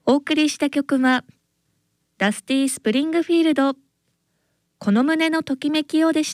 お送りした曲はダスティ・スプリングフィールド、この胸のときめきをでした。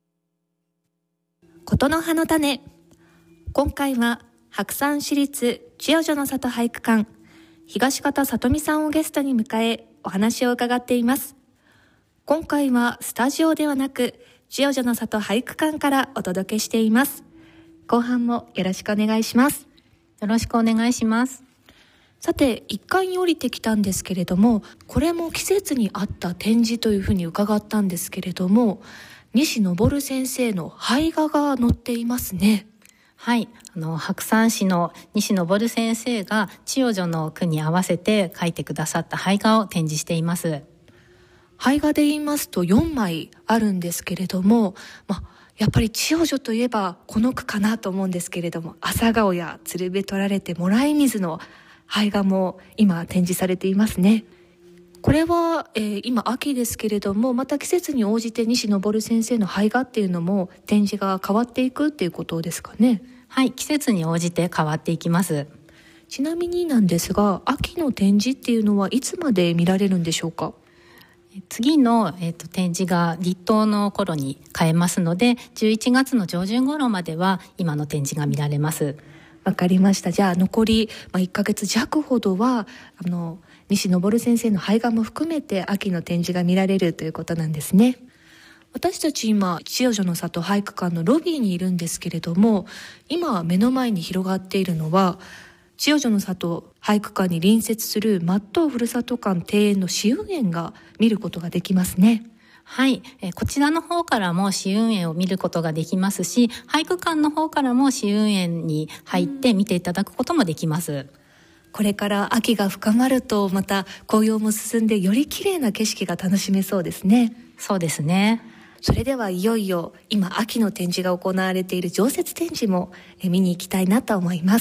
ことの葉の種、今回は白山市立千代女の里俳句館東方さとみさんをゲストに迎えお話を伺っています。今回はスタジオではなく千代女の里俳句館からお届けしています。後半もよろしくお願いします。 よろしくお願いします。 さて、1階に降りてきたんですけれども、これも季節に合った展示というふうに伺ったんですけれども、西昇先生の俳画が載っていますね。 はい、白山市の西昇先生が千代女の句に合わせて描いてくださった俳画を展示しています。 俳画で言いますと4枚あるんですけれども、やっぱり千代女といえばこの句かなと思うんですけれども、朝顔や鶴瓶取られてもらい水の俳画も今展示されていますね。これは、今秋ですけれども、また季節に応じて西昇先生の俳画っていうのも展示が変わっていくっていうことですかね。 はい、季節に応じて変わっていきます。 ちなみになんですが、秋の展示っていうのはいつまで見られるんでしょうか？ 次の、展示が立冬の頃に変えますので、11月の上旬頃までは今の展示が見られます。 わかりました。じゃあ残り、1ヶ月弱ほどは西昇先生の俳画も含めて秋の展示が見られるということなんですね。私たち今千代女の里俳句館のロビーにいるんですけれども、今目の前に広がっているのは千代女の里俳句館に隣接する松任ふるさと館庭園の試運園が見ることができますね。 はい、こちらの方からも試運園を見ることができますし、俳句館の方からも試運園に入って見ていただくこともできます。 これから秋が深まるとまた紅葉も進んでより綺麗な景色が楽しめそうですね。 そうですね。 それではいよいよ今秋の展示が行われている常設展示も見に行きたいなと思います。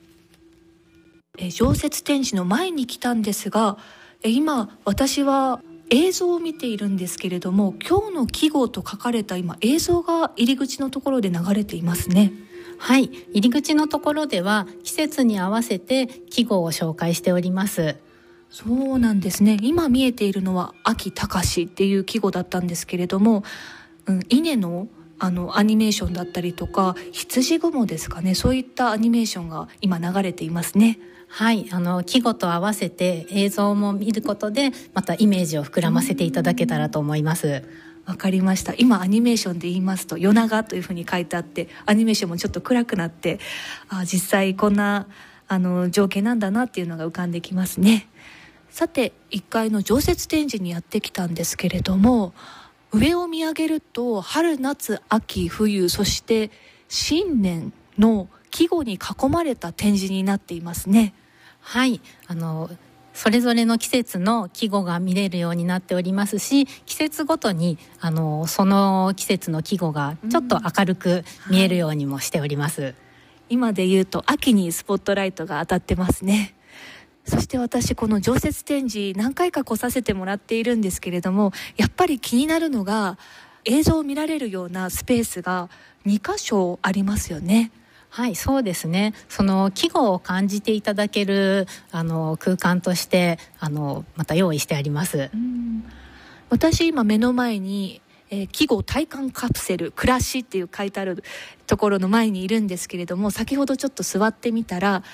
常設展示の前に来たんですが、今私は映像を見ているんですけれども、今日の季語と書かれた今映像が入り口のところで流れていますね。 はい、入り口のところでは季節に合わせて季語を紹介しております。 そうなんですね。今見えているのは秋高しっていう季語だったんですけれども、稲のアニメーションだったりとか羊雲ですかね、そういったアニメーションが今流れていますね。 はい、季語と合わせて映像も見ることでまたイメージを膨らませていただけたらと思います。 わかりました。今アニメーションで言いますと夜長というふうに書いてあって、アニメーションもちょっと暗くなって、実際こんな情景なんだなっていうのが浮かんできますね。さて、1階の常設展示にやってきたんですけれども、上を見上げると春夏秋冬、そして新年の季語に囲まれた展示になっていますね。 はい、それぞれの季節の季語が見れるようになっておりますし、季節ごとにその季節の季語がちょっと明るく見えるようにもしております。 今で言うと秋にスポットライトが当たってますね。そして私この常設展示何回か来させてもらっているんですけれども、やっぱり気になるのが映像を見られるようなスペースが2カ所ありますよね。 はい、そうですね。その季語を感じていただける空間としてまた用意してあります。 私今目の前に季語体感カプセル暮らしっていう書いてあるところの前にいるんですけれども、先ほどちょっと座ってみたら